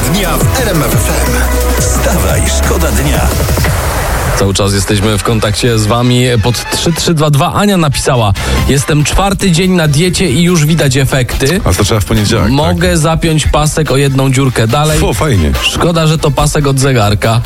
dnia w RMF FM. Wstawaj, szkoda dnia. Cały czas jesteśmy w kontakcie z wami. Pod 3322 Ania napisała: jestem 4. dzień na diecie i już widać efekty. A to trzeba w poniedziałek. Mogę zapiąć pasek o jedną dziurkę dalej. Fajnie. Szkoda, że to pasek od zegarka.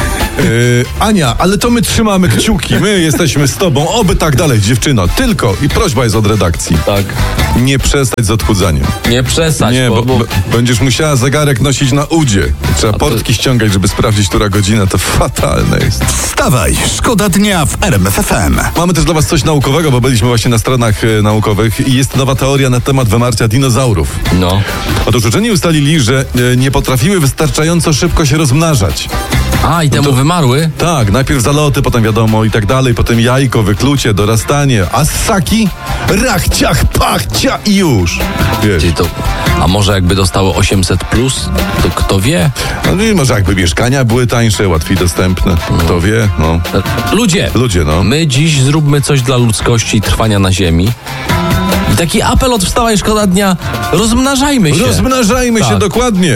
Ania, ale to my trzymamy kciuki. My jesteśmy z tobą. Oby tak dalej, dziewczyno. Tylko i prośba jest od redakcji. Tak. Nie przestać z odchudzaniem. Nie przestać. Nie, bo będziesz musiała zegarek nosić na udzie. Trzeba portki ściągać, żeby sprawdzić, która godzina. To fatalne jest. Wstawaj, szkoda dnia w RMF FM. Mamy też dla was coś naukowego, bo byliśmy właśnie na stronach naukowych i jest nowa teoria na temat wymarcia dinozaurów. No. Otóż uczeni ustalili, że nie potrafiły wystarczająco szybko się rozmnażać. A, i temu wymarły? Tak, najpierw zaloty, potem wiadomo i tak dalej, potem jajko, wyklucie, dorastanie, a ssaki rach, ciach, pach, cia i już. Wiesz. A może jakby dostały 800+, to kto wie? No i może jakby mieszkania były tańsze, łatwiej dostępne, kto wie, no. Ludzie, no. My dziś zróbmy coś dla ludzkości i trwania na ziemi. I taki apel od Wstawaj, szkoda dnia: rozmnażajmy się. Rozmnażajmy się, dokładnie.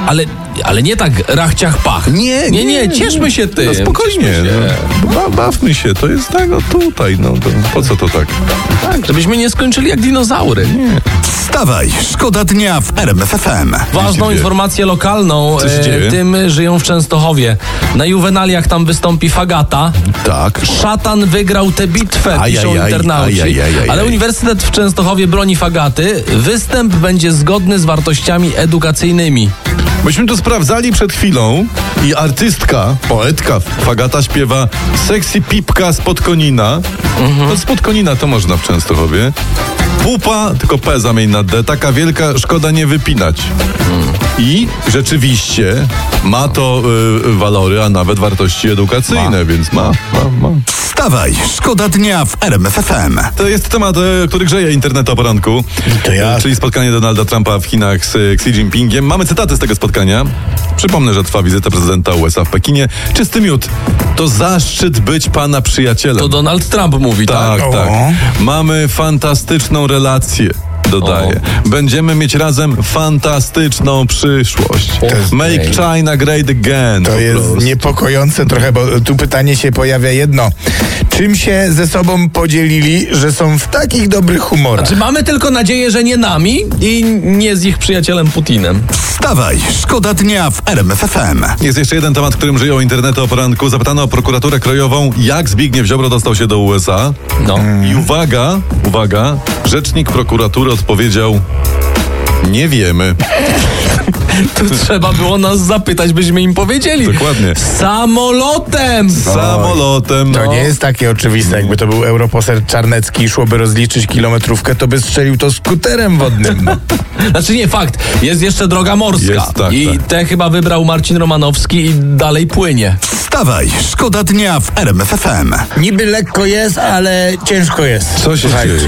Ale nie tak rach, ciach, pach. Nie, cieszmy się tym. No spokojnie, bawmy się, to jest tak, tutaj, to po co to tak? Tak, żebyśmy nie skończyli jak dinozaury. Nie. Wstawaj, szkoda dnia w RMF FM. Ważną informację lokalną. Tym żyją w Częstochowie. Na juwenaliach tam wystąpi Fagata. Tak. Szatan wygrał tę bitwę, piszą internauci. Ale Uniwersytet w Częstochowie broni Fagaty. Występ będzie zgodny z wartościami edukacyjnymi. Myśmy to sprawdzali przed chwilą i artystka, poetka Fagata śpiewa Sexy pipka spod Konina. No spod Konina to można w Częstochowie. Pupa, tylko P zamień na D, taka wielka, szkoda nie wypinać. I rzeczywiście ma to walory, a nawet wartości edukacyjne, więc ma. Wstawaj, szkoda dnia w RMF FM. To jest temat, który grzeje internet o poranku. Czyli spotkanie Donalda Trumpa w Chinach z Xi Jinpingiem. Mamy cytaty z tego spotkania. Przypomnę, że trwa wizyta prezydenta USA w Pekinie. Czysty miód. To zaszczyt być pana przyjacielem. To Donald Trump mówi, tak? Tak. Mamy fantastyczną relację. Dodaję. Będziemy mieć razem fantastyczną przyszłość. Make China great again. To jest niepokojące trochę, bo tu pytanie się pojawia jedno. Czym się ze sobą podzielili, że są w takich dobrych humorach? Znaczy, mamy tylko nadzieję, że nie nami i nie z ich przyjacielem Putinem. Wstawaj, szkoda dnia w RMF FM. Jest jeszcze jeden temat, którym żyją internety o poranku. Zapytano o prokuraturę krajową, jak Zbigniew Ziobro dostał się do USA. I uwaga, rzecznik prokuratury odpowiedział: nie wiemy. To trzeba było nas zapytać, byśmy im powiedzieli. Dokładnie. Samolotem! To nie jest takie oczywiste. Jakby to był europoseł Czarnecki i szłoby rozliczyć kilometrówkę, to by strzelił to skuterem wodnym. Znaczy nie, fakt. Jest jeszcze droga morska. Jest, tak. Tę chyba wybrał Marcin Romanowski i dalej płynie. Wstawaj, szkoda dnia w RMF FM. Niby lekko jest, ale ciężko jest. Co się dzieje?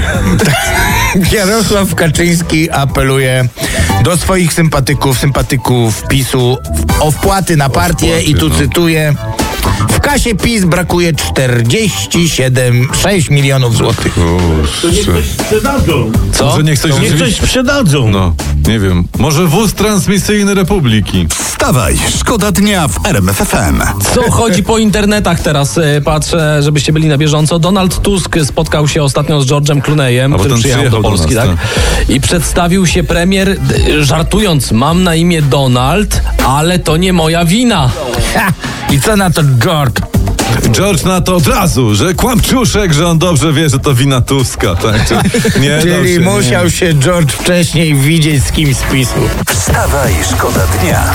Jarosław Kaczyński apeluje do swoich sympatyków PiS-u o wpłaty na partię i tu cytuję: w kasie PiS brakuje 47,6 milionów złotych. To niech coś sprzedadzą. Co? Że niech coś sprzedadzą. No, nie wiem. Może wóz transmisyjny Republiki. Wstawaj, szkoda dnia w RMF FM. Co chodzi po internetach teraz? Patrzę, żebyście byli na bieżąco. Donald Tusk spotkał się ostatnio z George'em Clooneyem, który przyjechał do Polski, tak? I przedstawił się premier, żartując: mam na imię Donald, ale to nie moja wina. I co na to George? George na to od razu, że kłamczuszek, że on dobrze wie, że to wina Tuska, tak? Czyli musiał się George wcześniej widzieć z kimś z PiS-u. Wstawaj, szkoda dnia.